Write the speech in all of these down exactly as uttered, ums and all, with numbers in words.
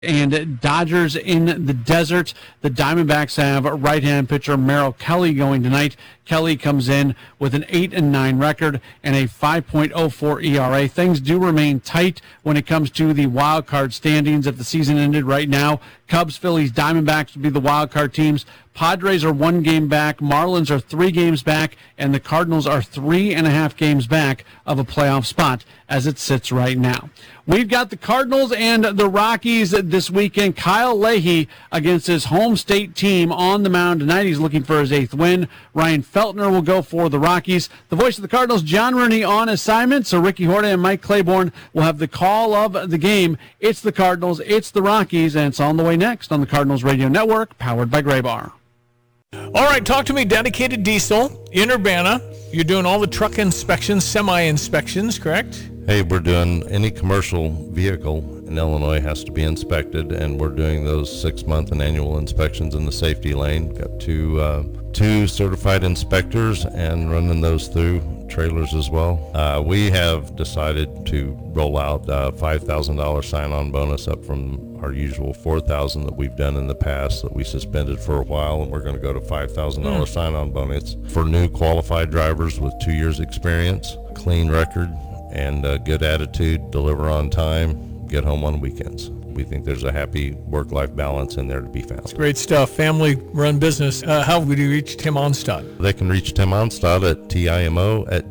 and Dodgers in the desert. The Diamondbacks have right-hand pitcher Merrill Kelly going tonight. Kelly comes in with an eight and nine record and a five point oh four E R A. Things do remain tight when it comes to the wild card standings. If the season ended right now, Cubs, Phillies, Diamondbacks would be the wild card teams. Padres are one game back, Marlins are three games back, and the Cardinals are three and a half games back of a playoff spot as it sits right now. We've got the Cardinals and the Rockies this weekend. Kyle Leahy against his home state team on the mound tonight. He's looking for his eighth win. Ryan Feltner will go for the Rockies. The voice of the Cardinals, John Rooney, on assignment. So Ricky Horta and Mike Claiborne will have the call of the game. It's the Cardinals, it's the Rockies, and it's on the way next on the Cardinals Radio Network, powered by Graybar. All right, talk to me, Dedicated Diesel in Urbana. You're doing all the truck inspections, semi-inspections, correct? Hey, we're doing any commercial vehicle in Illinois has to be inspected, and we're doing those six-month and annual inspections in the safety lane. Got two uh, two certified inspectors and running those through trailers as well. Uh, we have decided to roll out a five thousand dollars sign-on bonus up from our usual four thousand dollars that we've done in the past that we suspended for a while, and we're going to go to five thousand dollars mm. sign-on bonus for new qualified drivers with two years experience, clean record, and a good attitude, deliver on time, get home on weekends. We think there's a happy work-life balance in there to be found. It's great stuff. Family-run business. Uh, how would you reach Tim Onstad? They can reach Tim Onstad at timo at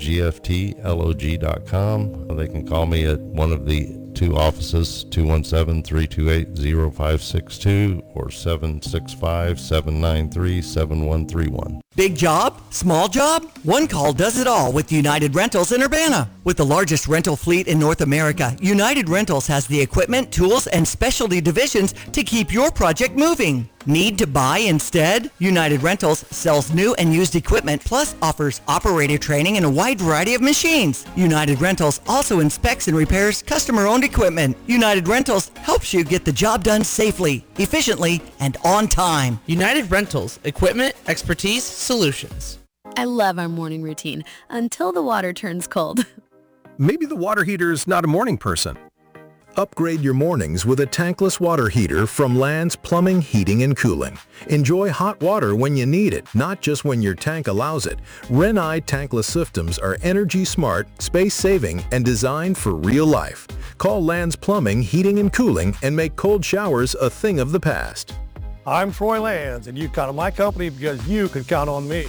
gftlog dot com. They can call me at one of the two offices, two one seven, three two eight, zero five six two or seven six five, seven nine three, seven one three one. Big job? Small job? One call does it all with United Rentals in Urbana. With the largest rental fleet in North America, United Rentals has the equipment, tools, and specialty divisions to keep your project moving. Need to buy instead? United Rentals sells new and used equipment, plus offers operator training and a wide variety of machines. United Rentals also inspects and repairs customer-owned equipment. United Rentals helps you get the job done safely, efficiently, and on time. United Rentals, equipment, expertise, solutions. I love our morning routine until the water turns cold. Maybe the water heater's not a morning person. Upgrade your mornings with a tankless water heater from Land's Plumbing, Heating, and Cooling. Enjoy hot water when you need it, not just when your tank allows it. Renai tankless systems are energy smart, space-saving, and designed for real life. Call Land's Plumbing, Heating, and Cooling and make cold showers a thing of the past. I'm Troy Lands, and you count on my company because you can count on me.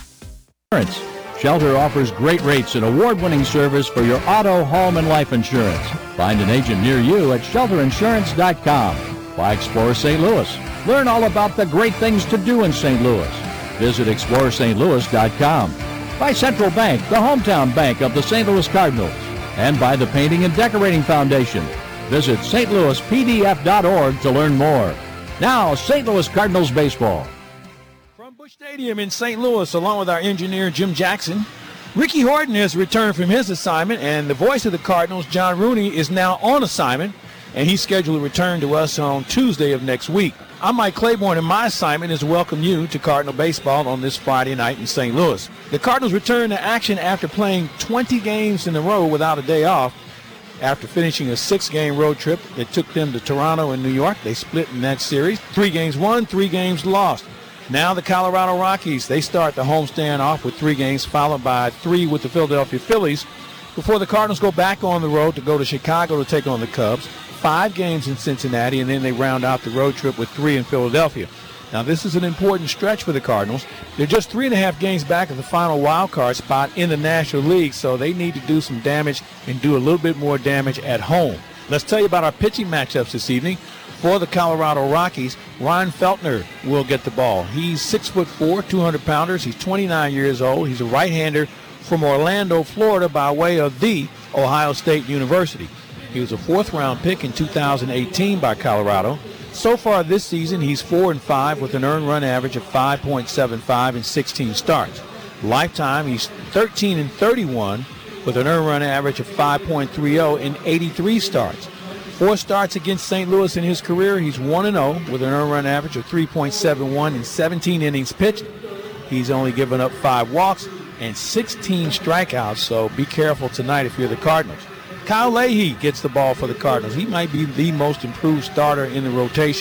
Shelter offers great rates and award-winning service for your auto, home, and life insurance. Find an agent near you at shelter insurance dot com. Why explore Saint Louis? Learn all about the great things to do in Saint Louis. Visit explore st louis dot com. By Central Bank, the hometown bank of the Saint Louis Cardinals. And by the Painting and Decorating Foundation. Visit s t louis p d f dot org to learn more. Now, Saint Louis Cardinals baseball. Busch Stadium in Saint Louis, along with our engineer, Jim Jackson. Ricky Horton has returned from his assignment, and the voice of the Cardinals, John Rooney, is now on assignment, and he's scheduled to return to us on Tuesday of next week. I'm Mike Claiborne, and my assignment is to welcome you to Cardinal baseball on this Friday night in Saint Louis. The Cardinals return to action after playing twenty games in a row without a day off. After finishing a six-game road trip that took them to Toronto and New York, they split in that series. Three games won, three games lost. Now the Colorado Rockies, they start the homestand off with three games, followed by three with the Philadelphia Phillies, before the Cardinals go back on the road to go to Chicago to take on the Cubs. Five games in Cincinnati, and then they round out the road trip with three in Philadelphia. Now this is an important stretch for the Cardinals. They're just three and a half games back of the final wild card spot in the National League, so they need to do some damage and do a little bit more damage at home. Let's tell you about our pitching matchups this evening. For the Colorado Rockies, Ryan Feltner will get the ball. He's six foot four, two hundred pounders. He's twenty-nine years old. He's a right-hander from Orlando, Florida, by way of the Ohio State University. He was a fourth-round pick in two thousand eighteen by Colorado. So far this season, he's four and five with an earned run average of five point seven five in sixteen starts. Lifetime, he's thirteen and thirty-one with an earned run average of five point three oh in eighty-three starts. Four starts against Saint Louis in his career. He's one and oh with an earned run average of three point seven one in seventeen innings pitched. He's only given up five walks and sixteen strikeouts, so be careful tonight if you're the Cardinals. Kyle Leahy gets the ball for the Cardinals. He might be the most improved starter in the rotation.